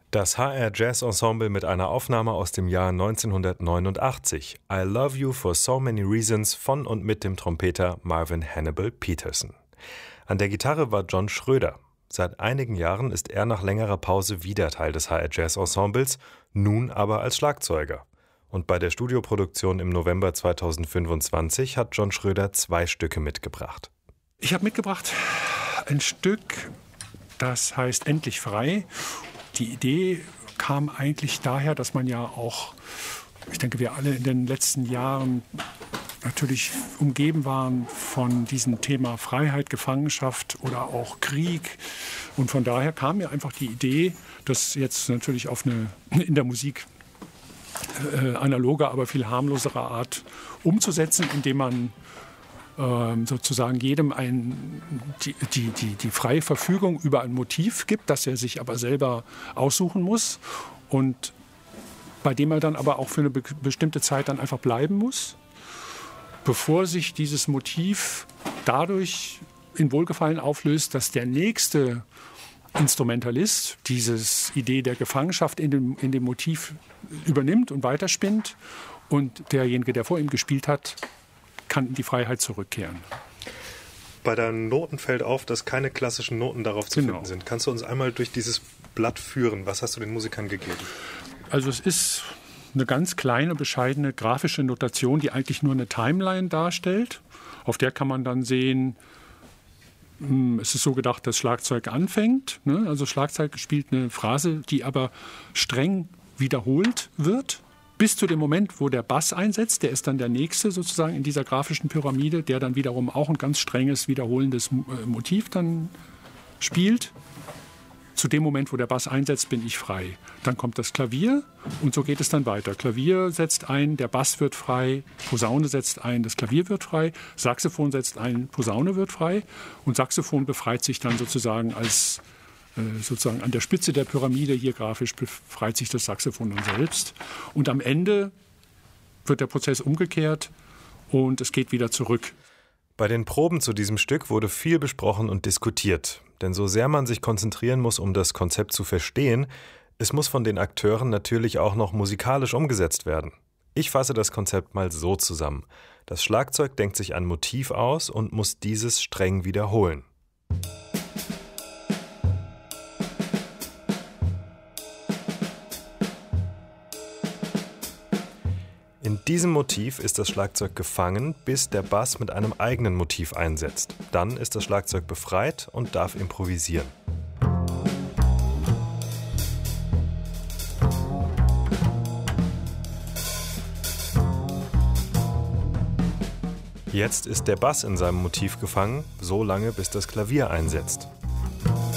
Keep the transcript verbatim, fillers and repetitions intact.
Das H R Jazz Ensemble mit einer Aufnahme aus dem Jahr neunzehnhundertneunundachtzig. I Love You for So Many Reasons von und mit dem Trompeter Marvin Hannibal Peterson. An der Gitarre war John Schröder. Seit einigen Jahren ist er nach längerer Pause wieder Teil des H R Jazz Ensembles, nun aber als Schlagzeuger. Und bei der Studioproduktion im November zweitausendfünfundzwanzig hat John Schröder zwei Stücke mitgebracht. Ich habe mitgebracht ein Stück, das heißt Endlich frei. Die Idee kam eigentlich daher, dass man ja auch, ich denke, wir alle in den letzten Jahren natürlich umgeben waren von diesem Thema Freiheit, Gefangenschaft oder auch Krieg. Und von daher kam mir einfach die Idee, das jetzt natürlich auf eine, in der Musik äh, analoge, aber viel harmlosere Art umzusetzen, indem man sozusagen jedem ein, die, die, die, die freie Verfügung über ein Motiv gibt, das er sich aber selber aussuchen muss und bei dem er dann aber auch für eine be- bestimmte Zeit dann einfach bleiben muss, bevor sich dieses Motiv dadurch in Wohlgefallen auflöst, dass der nächste Instrumentalist diese Idee der Gefangenschaft in dem, in dem Motiv übernimmt und weiterspinnt und derjenige, der vor ihm gespielt hat, kann in die Freiheit zurückkehren. Bei deinen Noten fällt auf, dass keine klassischen Noten darauf zu genau. finden sind. Kannst du uns einmal durch dieses Blatt führen? Was hast du den Musikern gegeben? Also es ist eine ganz kleine, bescheidene grafische Notation, die eigentlich nur eine Timeline darstellt. Auf der kann man dann sehen, es ist so gedacht, dass Schlagzeug anfängt. Also Schlagzeug spielt eine Phrase, die aber streng wiederholt wird. Bis zu dem Moment, wo der Bass einsetzt, der ist dann der nächste sozusagen in dieser grafischen Pyramide, der dann wiederum auch ein ganz strenges, wiederholendes Motiv dann spielt. Zu dem Moment, wo der Bass einsetzt, bin ich frei. Dann kommt das Klavier und so geht es dann weiter. Klavier setzt ein, der Bass wird frei, Posaune setzt ein, das Klavier wird frei, Saxophon setzt ein, Posaune wird frei und Saxophon befreit sich dann sozusagen als sozusagen an der Spitze der Pyramide, hier grafisch befreit sich das Saxophon dann selbst. Und am Ende wird der Prozess umgekehrt und es geht wieder zurück. Bei den Proben zu diesem Stück wurde viel besprochen und diskutiert. Denn so sehr man sich konzentrieren muss, um das Konzept zu verstehen, es muss von den Akteuren natürlich auch noch musikalisch umgesetzt werden. Ich fasse das Konzept mal so zusammen. Das Schlagzeug denkt sich ein Motiv aus und muss dieses streng wiederholen. In diesem Motiv ist das Schlagzeug gefangen, bis der Bass mit einem eigenen Motiv einsetzt. Dann ist das Schlagzeug befreit und darf improvisieren. Jetzt ist der Bass in seinem Motiv gefangen, so lange bis das Klavier einsetzt.